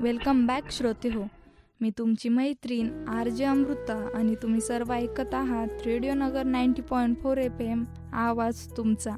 Welcome back श्रोते हो. मी तुमची मैत्रीण RJ अमृता आणि तुम्ही सर्व ऐकत आहात रेडिओ नगर 90.4 FM. आवाज तुमचा.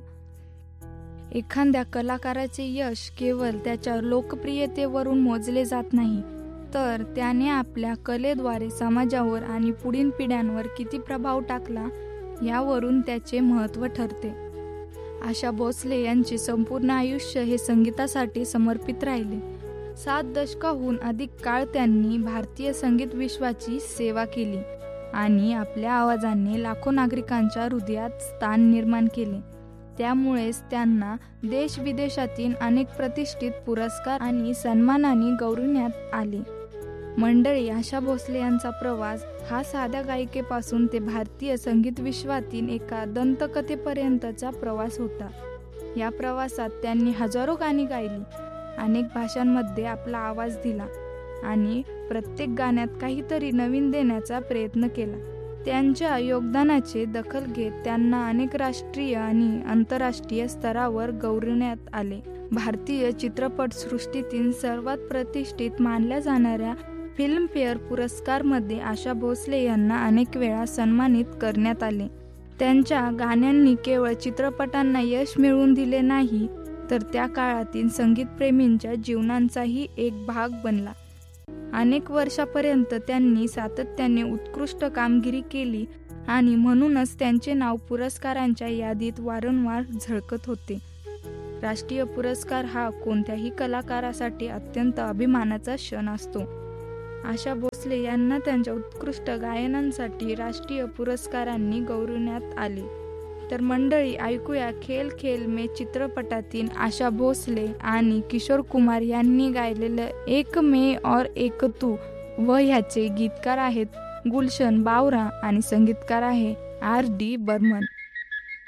एखाद्या कलाकाराचे यश केवळ त्याच्या लोकप्रियतेवरून मोजले जात नाही, तर त्याने आपल्या कलेद्वारे समाजावर आणि पुढील पिढ्यांवर किती प्रभाव टाकला यावरून त्याचे महत्त्व ठरते. आशा भोसले यांचे संपूर्ण आयुष्य हे संगीतासाठी समर्पित राहिले. 7 दशकाहून अधिक काळ त्यांनी भारतीय संगीत विश्वाची सेवा केली आणि आपल्या आवाजाने लाखो नागरिकांच्या हृदयात स्थान निर्माण केले. त्यामुळेच त्यांना देश-विदेशातील अनेक प्रतिष्ठित पुरस्कार आणि सन्मानांनी गौरवण्यात आले. मंडळी, आशा भोसले यांचा प्रवास हा साध्या गायिकेपासून ते भारतीय संगीत विश्वातील एका दंतकथेपर्यंतचा प्रवास होता. या प्रवासात त्यांनी हजारो गाणी गायली, अनेक भाषांमध्ये आपला आवाज दिला आणि प्रत्येक गाण्यात काहीतरी नवीन देण्याचा प्रयत्न केला. त्यांच्या योगदानाचे दखल घेत त्यांना अनेक राष्ट्रीय आणि आंतरराष्ट्रीय स्तरावर गौरवण्यात आले. भारतीय चित्रपटसृष्टीतील सर्वात प्रतिष्ठित मानल्या जाणाऱ्या फिल्मफेअर पुरस्कारमध्ये आशा भोसले यांना अनेक वेळा सन्मानित करण्यात आले. त्यांच्या गाण्यांनी केवळ चित्रपटांना यश मिळवून दिले नाही, तर त्या काळातील संगीतप्रेमींच्या जीवनाचाही एक भाग बनला. अनेक वर्षापर्यंत त्यांनी सातत्याने उत्कृष्ट कामगिरी केली आणि म्हणूनच त्यांचे नाव पुरस्कारांच्या यादीत वारंवार झळकत होते. राष्ट्रीय पुरस्कार हा कोणत्याही कलाकारासाठी अत्यंत अभिमानाचा क्षण असतो. आशा भोसले यांना त्यांच्या उत्कृष्ट गायनासाठी राष्ट्रीय पुरस्कारांनी गौरवण्यात आले. तर मंडळी, ऐकूया खेल खेल में चित्रपटातील आशा भोसले आणि किशोर कुमार यांनी गायलेलं एक मैं और एक तू व ह्याचे गीतकार आहेत गुलशन बावरा आणि संगीतकार आहे RD बर्मन.